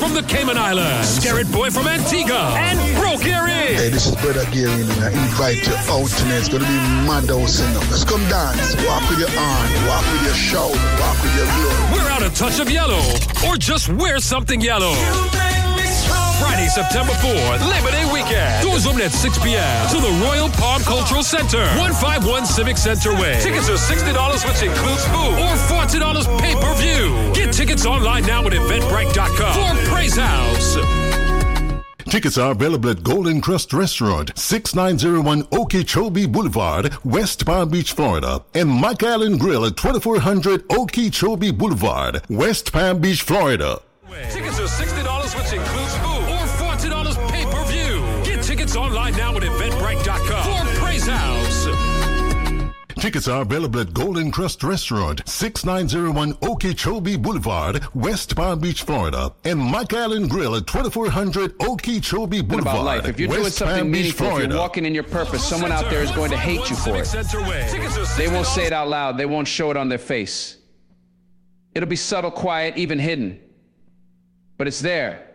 from the Cayman Islands, Garrett Boy from Antigua, and Bro Gary. Hey, this is Brother Gary, and I invite you out tonight. It's gonna be mad house, you know. Let's come dance, walk with your arm, walk with your shoulder, walk with your blood. Wear out a touch of yellow, or just wear something yellow. Friday, September 4th, Labor Day weekend. Doors open at 6 p.m. to the Royal Palm Cultural Center, 151 Civic Center Way. Tickets are $60, which includes food, or $40 pay-per-view. Get tickets online now at Eventbrite.com for Praise House. Tickets are available at Golden Crust Restaurant, 6901 Okeechobee Boulevard, West Palm Beach, Florida, and Mike Allen Grill at 2400 Okeechobee Boulevard, West Palm Beach, Florida. Tickets are $60, which includes food, or $40 pay-per-view. Get tickets online now at Eventbrite.com for Praise House. Tickets are available at Golden Crust Restaurant, 6901 Okeechobee Boulevard, West Palm Beach, Florida, and Mike Allen Grill at 2400 Okeechobee Boulevard, about life. If you're doing West something Palm Beach, meaningful, if Florida. you're walking in your purpose, someone out there is going to hate you for it. They won't say it out loud. They won't show it on their face. It'll be subtle, quiet, even hidden. But it's there.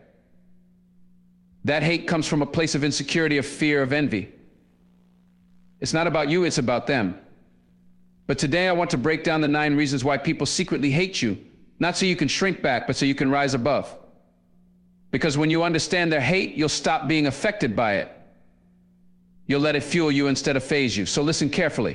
That hate comes from a place of insecurity, of fear, of envy. It's not about you, it's about them. But today I want to break down the 9 reasons why people secretly hate you, not so you can shrink back, but so you can rise above. Because when you understand their hate, you'll stop being affected by it. You'll let it fuel you instead of phase you. So listen carefully.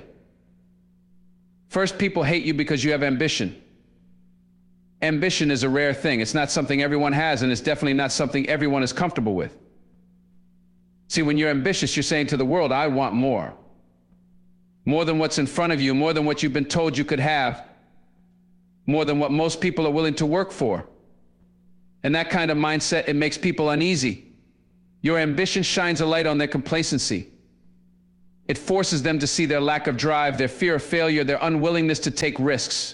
First, people hate you because you have ambition. Ambition is a rare thing. It's not something everyone has, and it's definitely not something everyone is comfortable with. See, when you're ambitious, you're saying to the world, I want more. More than what's in front of you, more than what you've been told you could have, more than what most people are willing to work for. And that kind of mindset, it makes people uneasy. Your ambition shines a light on their complacency. It forces them to see their lack of drive, their fear of failure, their unwillingness to take risks.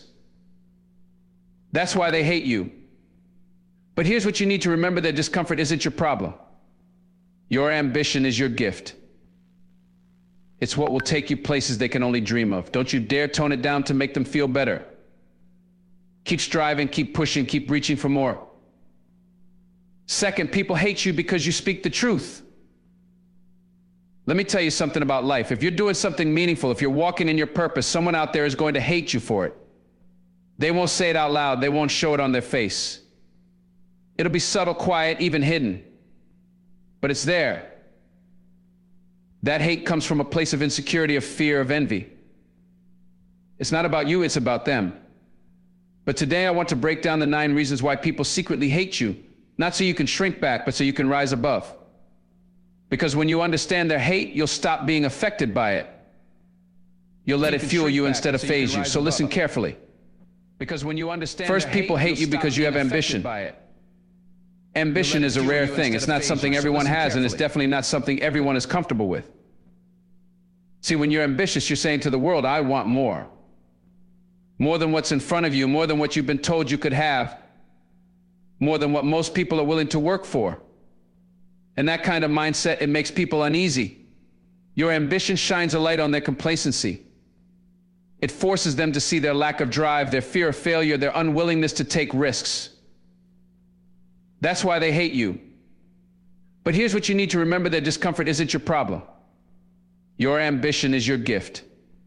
That's why they hate you. But here's what you need to remember: their discomfort isn't your problem. Your ambition is your gift. It's what will take you places they can only dream of. Don't you dare tone it down to make them feel better. Keep striving, keep pushing, keep reaching for more. Second, people hate you because you speak the truth. Let me tell you something about life. If you're doing something meaningful, if you're walking in your purpose, someone out there is going to hate you for it. They won't say it out loud. They won't show it on their face. It'll be subtle, quiet, even hidden. But it's there. That hate comes from a place of insecurity, of fear, of envy. It's not about you, it's about them. But today I want to break down the 9 reasons why people secretly hate you, not so you can shrink back, but so you can rise above. Because when you understand their hate, you'll stop being affected by it. You'll let it fuel you instead of phase you. So listen carefully. Because when you understand first, people hate you because you have ambition. Ambition is a rare thing. It's not something everyone has, and it's definitely not something everyone is comfortable with. See, when you're ambitious, you're saying to the world, I want more. More than what's in front of you, more than what you've been told you could have, more than what most people are willing to work for. And that kind of mindset, it makes people uneasy. Your ambition shines a light on their complacency. It forces them to see their lack of drive, their fear of failure, their unwillingness to take risks. That's why they hate you. But here's what you need to remember: their discomfort isn't your problem. Your ambition is your gift.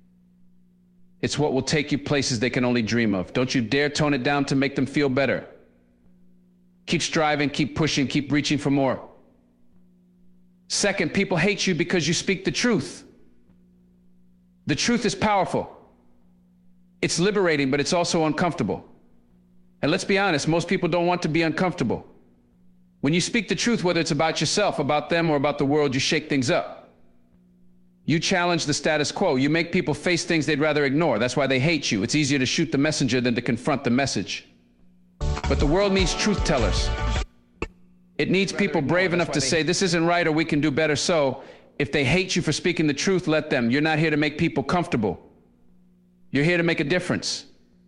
It's what will take you places they can only dream of. Don't you dare tone it down to make them feel better. Keep striving, keep pushing, keep reaching for more. Second, people hate you because you speak the truth. The truth is powerful. It's liberating, but it's also uncomfortable. And let's be honest, most people don't want to be uncomfortable. When you speak the truth, whether it's about yourself, about them, or about the world, you shake things up. You challenge the status quo. You make people face things they'd rather ignore. That's why they hate you. It's easier to shoot the messenger than to confront the message. But the world needs truth tellers. It needs people brave enough to say, this isn't right, or we can do better. So if they hate you for speaking the truth, let them. You're not here to make people comfortable. You're here to make a difference.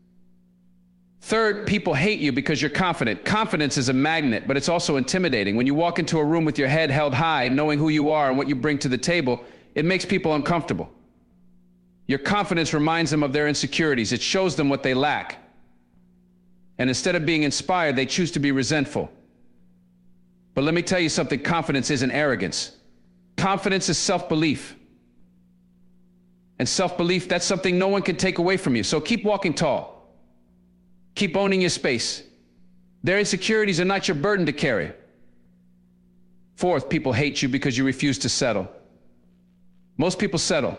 Third, people hate you because you're confident. Confidence is a magnet, but it's also intimidating. When you walk into a room with your head held high, knowing who you are and what you bring to the table, it makes people uncomfortable. Your confidence reminds them of their insecurities. It shows them what they lack. And instead of being inspired, they choose to be resentful. But let me tell you something, confidence isn't arrogance. Confidence is self-belief. And self-belief, that's something no one can take away from you. So keep walking tall. Keep owning your space. Their insecurities are not your burden to carry. Fourth, people hate you because you refuse to settle. Most people settle.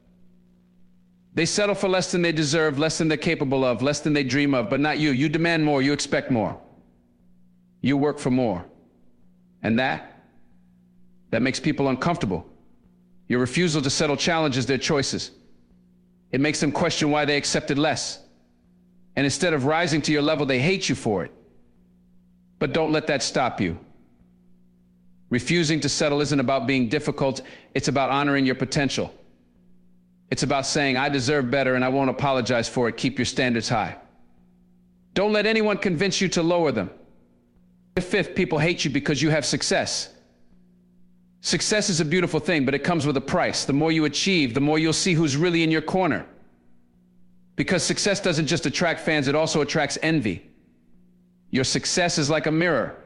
They settle for less than they deserve, less than they're capable of, less than they dream of, but not you. You demand more, you expect more. You work for more. And that makes people uncomfortable. Your refusal to settle challenges their choices. It makes them question why they accepted less. And instead of rising to your level, they hate you for it. But don't let that stop you. Refusing to settle isn't about being difficult. It's about honoring your potential. It's about saying, I deserve better and I won't apologize for it. Keep your standards high. Don't let anyone convince you to lower them. Fifth, people hate you because you have success. Success is a beautiful thing, but it comes with a price. The more you achieve, the more you'll see who's really in your corner. Because success doesn't just attract fans, it also attracts envy. Your success is like a mirror.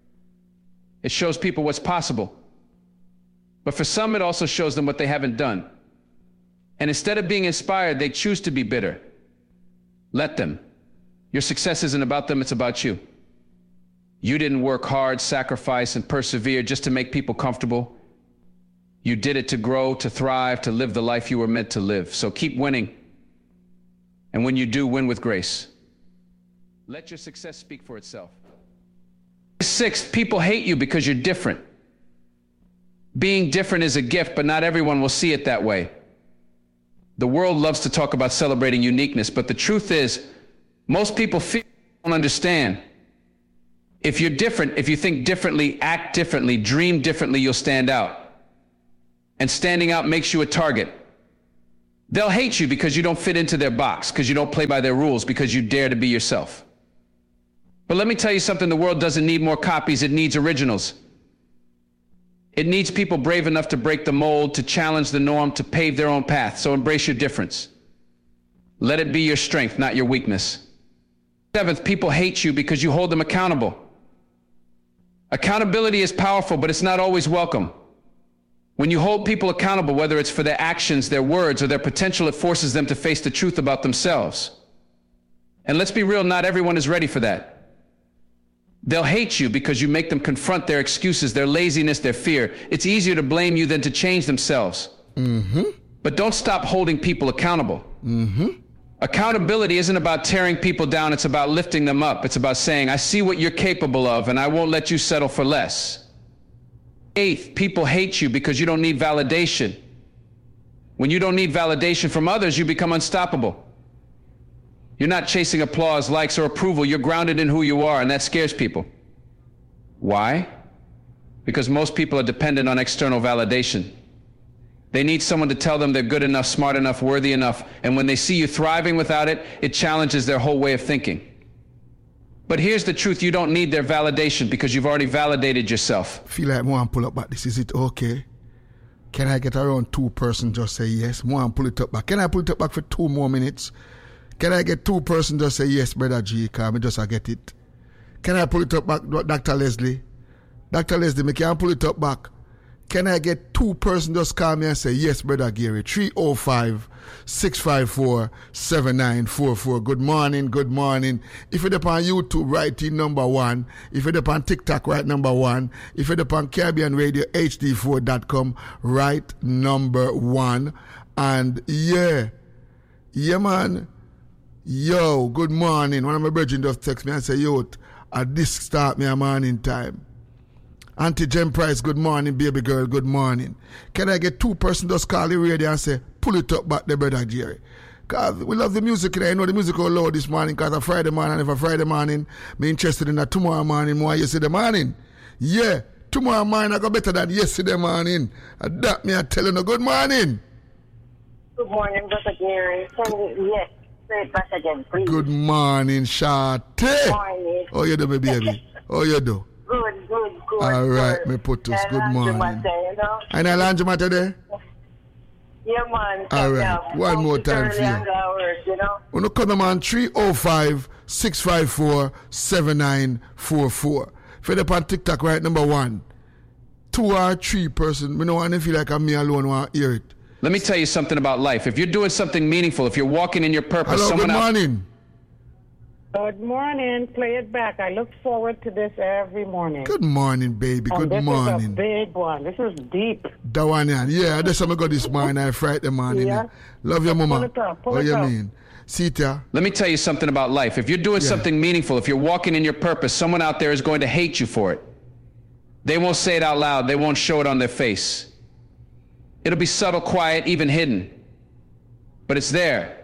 It shows people what's possible. But for some, it also shows them what they haven't done. And instead of being inspired, they choose to be bitter. Let them. Your success isn't about them, it's about you. You didn't work hard, sacrifice, and persevere just to make people comfortable. You did it to grow, to thrive, to live the life you were meant to live. So keep winning. And when you do, win with grace. Let your success speak for itself. Sixth, people hate you because you're different. Being different is a gift, but not everyone will see it that way. The world loves to talk about celebrating uniqueness, but the truth is, most people don't understand. If you're different, if you think differently, act differently, dream differently, you'll stand out. And standing out makes you a target. They'll hate you because you don't fit into their box, because you don't play by their rules, because you dare to be yourself. But let me tell you something, the world doesn't need more copies, it needs originals. It needs people brave enough to break the mold, to challenge the norm, to pave their own path. So embrace your difference. Let it be your strength, not your weakness. Seventh, people hate you because you hold them accountable. Accountability is powerful, but it's not always welcome. When you hold people accountable, whether it's for their actions, their words, or their potential, it forces them to face the truth about themselves. And let's be real, not everyone is ready for that. They'll hate you because you make them confront their excuses, their laziness, their fear. It's easier to blame you than to change themselves. But don't stop holding people accountable. Accountability isn't about tearing people down, it's about lifting them up. It's about saying, I see what you're capable of and I won't let you settle for less. Eighth, people hate you because you don't need validation. When you don't need validation from others, you become unstoppable. You're not chasing applause, likes, or approval. You're grounded in who you are, and that scares people. Why? Because most people are dependent on external validation. They need someone to tell them they're good enough, smart enough, worthy enough, and when they see you thriving without it, it challenges their whole way of thinking. But here's the truth, you don't need their validation because you've already validated yourself. Feel like more and pull up back this, is it okay? Can I get around 2 persons just say yes? More and pull it up back. Can I pull it up back for 2 more minutes? Can I get 2 persons just say yes, Brother G, because I just I get it. Can I pull it up back, Dr. Leslie? Dr. Leslie, me can pull it up back. Can I get 2 persons just call me and say yes, Brother Gary? 305-654-7944. Good morning, good morning. If you're on YouTube, write in number 1. If you're on TikTok, write number 1. If you're on Caribbean Radio HD4.com, write number 1. And yeah, man. Yo, good morning. One of my brethren just text me and say, yo, at this start me a morning time. Auntie Jem Price, good morning, baby girl, good morning. Can I get 2 persons just call the radio and say, pull it up back there, Brother Jerry? Because we love the music, and I know the music will loud this morning because it's Friday morning, and if a Friday morning, I'm interested in that tomorrow morning more yesterday morning. Yeah, tomorrow morning I got better than yesterday morning. And that me I tell you, good morning. Good morning, Brother Gary. Yes. Back again, please. Good morning, Shate. Good morning. How you do, my baby? How you do? Good. All right, me put us. Good morning. And I land you matter there? Yeah, man. All right. One more time for you. When you come on 305-654-7944. Fed up on TikTok right number 1. 2 or 3 person. Me no want to feel like I'm me alone want to hear it. Let me tell you something about life. If you're doing something meaningful, if you're walking in your purpose, Hello, someone good morning. Good morning. Play it back. I look forward to this every morning. Good morning, baby. And Good this morning. is a big one. This is deep. That one, yeah. That's how I got this morning. I Friday morning. Yeah. Love your mama. Pull it up, pull What it you up. mean? Sita. Let me tell you something about life. If you're doing something meaningful, if you're walking in your purpose, someone out there is going to hate you for it. They won't say it out loud. They won't show it on their face. It'll be subtle, quiet, even hidden. But it's there.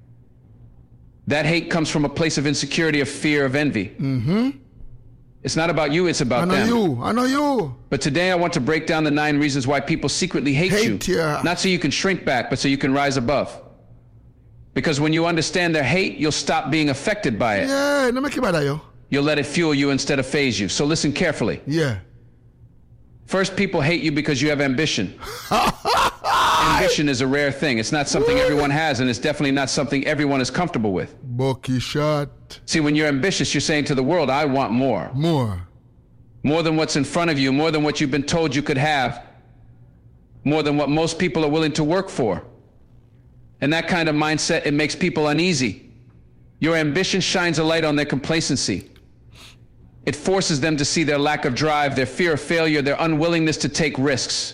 That hate comes from a place of insecurity, of fear, of envy. Mm-hmm. It's not about you, it's about them. I know you. But today I want to break down the 9 reasons why people secretly hate you. Yeah. Not so you can shrink back, but so you can rise above. Because when you understand their hate, you'll stop being affected by it. Yeah, no make it bad, yo. You'll let it fuel you instead of phase you. So listen carefully. Yeah. First, people hate you because you have ambition. Ambition is a rare thing. It's not something everyone has, and it's definitely not something everyone is comfortable with. Bucky shot. See, when you're ambitious, you're saying to the world, I want more. More. More than what's in front of you, more than what you've been told you could have, more than what most people are willing to work for. And that kind of mindset, it makes people uneasy. Your ambition shines a light on their complacency. It forces them to see their lack of drive, their fear of failure, their unwillingness to take risks.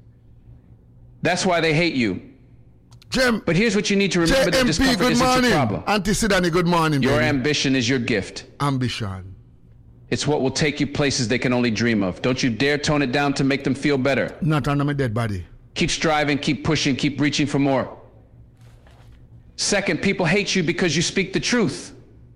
That's why they hate you. Jim. But here's what you need to remember: that JMP, discomfort good isn't your morning. problem. Auntie Sidani, good morning. Your baby. ambition is your gift. Ambition. It's what will take you places they can only dream of. Don't you dare tone it down to make them feel better. Not under my dead body. Keep striving, keep pushing, keep reaching for more. Second, people hate you because you speak the truth.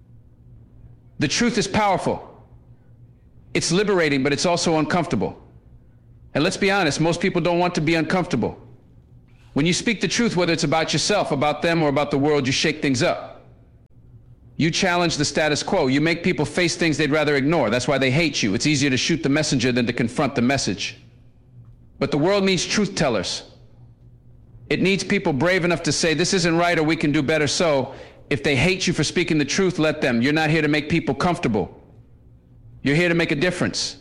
The truth is powerful. It's liberating, but it's also uncomfortable. And let's be honest, most people don't want to be uncomfortable. When you speak the truth, whether it's about yourself, about them, or about the world, you shake things up. You challenge the status quo. You make people face things they'd rather ignore. That's why they hate you. It's easier to shoot the messenger than to confront the message. But the world needs truth tellers. It needs people brave enough to say, this isn't right, or we can do better. So if they hate you for speaking the truth, let them. You're not here to make people comfortable. You're here to make a difference.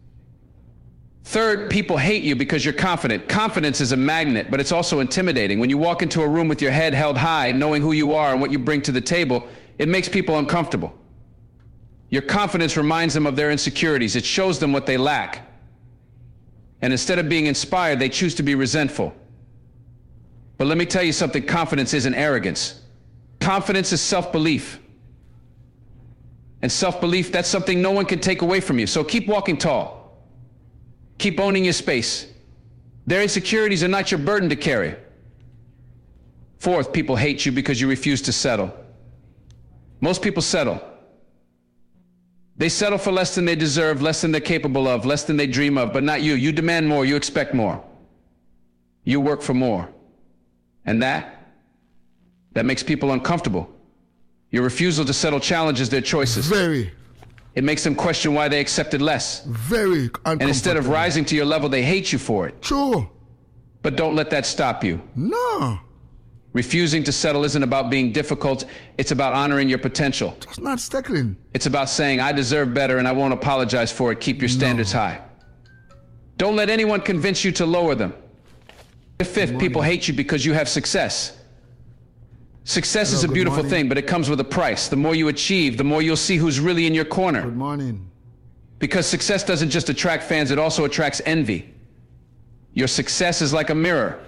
Third, people hate you because you're confident. Confidence is a magnet, but it's also intimidating. When you walk into a room with your head held high, knowing who you are and what you bring to the table, it makes people uncomfortable. Your confidence reminds them of their insecurities. It shows them what they lack. And instead of being inspired, they choose to be resentful. But let me tell you something, confidence isn't arrogance. Confidence is self-belief. And self-belief, that's something no one can take away from you. So keep walking tall. Keep owning your space. Their insecurities are not your burden to carry. Fourth, people hate you because you refuse to settle. Most people settle. They settle for less than they deserve, less than they're capable of, less than they dream of, but not you. You demand more, you expect more. You work for more. And that makes people uncomfortable. Your refusal to settle challenges their choices. Very. It makes them question why they accepted less. Very uncomfortable. And instead of rising to your level, they hate you for it. True. But don't let that stop you. No. Refusing to settle isn't about being difficult. It's about honoring your potential. It's not stickling. It's about saying, I deserve better and I won't apologize for it. Keep your standards high. Don't let anyone convince you to lower them. Fifth, people hate you because you have success. Success is a beautiful thing, but it comes with a price. The more you achieve, the more you'll see who's really in your corner. Good morning. Because success doesn't just attract fans, it also attracts envy. Your success is like a mirror.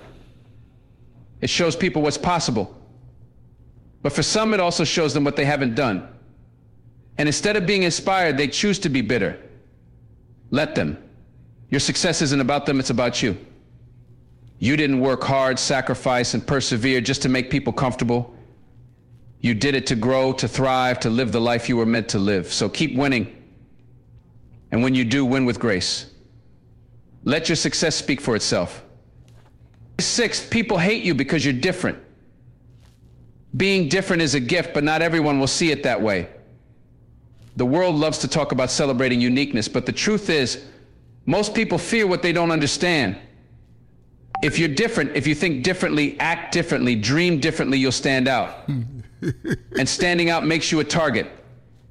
It shows people what's possible. But for some, it also shows them what they haven't done. And instead of being inspired, they choose to be bitter. Let them. Your success isn't about them, it's about you. You didn't work hard, sacrifice, and persevere just to make people comfortable. You did it to grow, to thrive, to live the life you were meant to live. So keep winning. And when you do, win with grace. Let your success speak for itself. Sixth, people hate you because you're different. Being different is a gift, but not everyone will see it that way. The world loves to talk about celebrating uniqueness, but the truth is, most people fear what they don't understand. If you're different, if you think differently, act differently, dream differently, you'll stand out. And standing out makes you a target.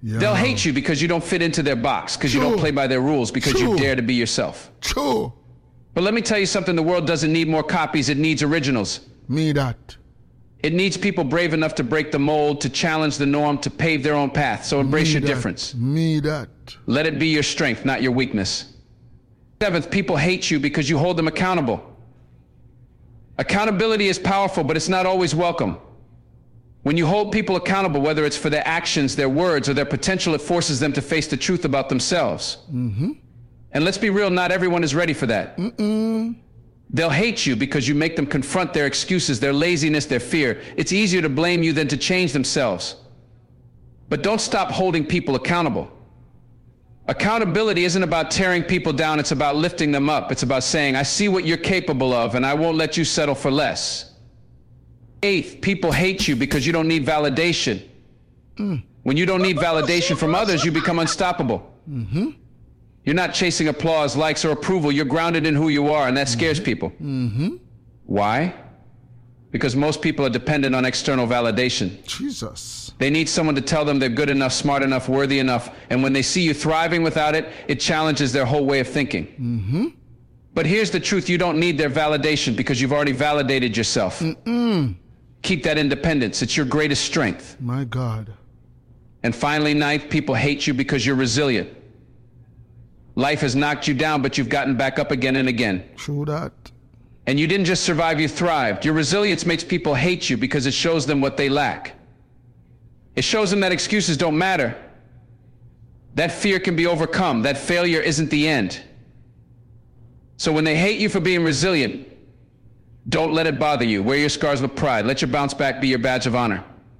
Yeah. They'll hate you because you don't fit into their box, because you don't play by their rules, because you dare to be yourself. True. But let me tell you something, the world doesn't need more copies, it needs originals. Me that. It needs people brave enough to break the mold, to challenge the norm, to pave their own path. So embrace your difference. Me that. Let it be your strength, not your weakness. Seventh, people hate you because you hold them accountable. Accountability is powerful, but it's not always welcome. When you hold people accountable, whether it's for their actions, their words, or their potential, it forces them to face the truth about themselves. Mm-hmm. And let's be real, not everyone is ready for that. They'll hate you because you make them confront their excuses, their laziness, their fear. It's easier to blame you than to change themselves. But don't stop holding people accountable. Accountability isn't about tearing people down, it's about lifting them up. It's about saying, I see what you're capable of, and I won't let you settle for less. Eighth, people hate you because you don't need validation. When you don't need validation from others, you become unstoppable. You're not chasing applause, likes, or approval. You're grounded in who you are, and that scares people. Why? Because most people are dependent on external validation. Jesus. They need someone to tell them they're good enough, smart enough, worthy enough, and when they see you thriving without it, it challenges their whole way of thinking. But here's the truth, you don't need their validation because you've already validated yourself. Keep that independence, it's your greatest strength. My God. And finally, ninth, people hate you because you're resilient. Life has knocked you down, but you've gotten back up again and again. True that. And you didn't just survive, you thrived. Your resilience makes people hate you because it shows them what they lack. It shows them that excuses don't matter. That fear can be overcome. That failure isn't the end. So when they hate you for being resilient, don't let it bother you. Wear your scars with pride. Let your bounce back be your badge of honor.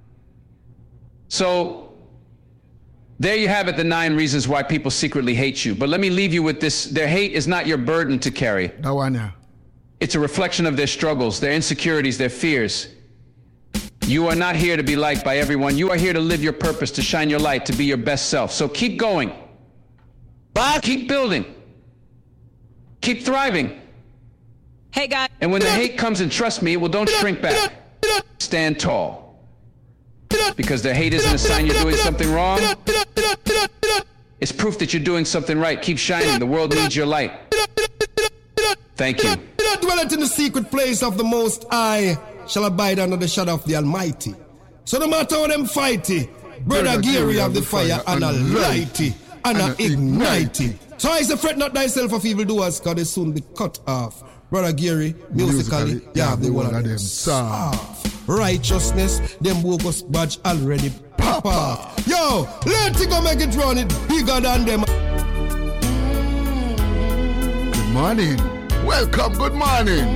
So there you have it, the 9 reasons why people secretly hate you. But let me leave you with this. Their hate is not your burden to carry. That one, yeah. It's a reflection of their struggles, their insecurities, their fears. You are not here to be liked by everyone. You are here to live your purpose, to shine your light, to be your best self. So keep going. Keep building. Keep thriving. Hey, guys. And when the hate comes, and trust me, well, don't shrink back. Stand tall. Because their hate isn't a sign you're doing something wrong. It's proof that you're doing something right. Keep shining. The world needs your light. Thank you. Dwelleth in the secret place of the Most High shall abide under the shadow of the Almighty. So no matter how them fighty, Brother Gary have the fire and a lighty and a ignitey. So I say fret not thyself of evildoers, because they soon be cut off. Brother Gary, musically, yeah, the one of them soft. Righteousness, them bogus badge already pop off. Yo, let's go make it run it bigger than them. Good morning. Welcome, good morning.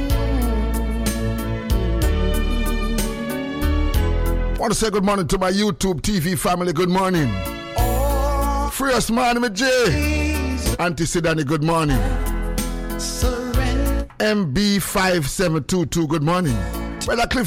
I want to say good morning to my YouTube TV family. Good morning. First morning with Jay. Auntie Sidani, good morning. MB5722, good morning. Brother Cliff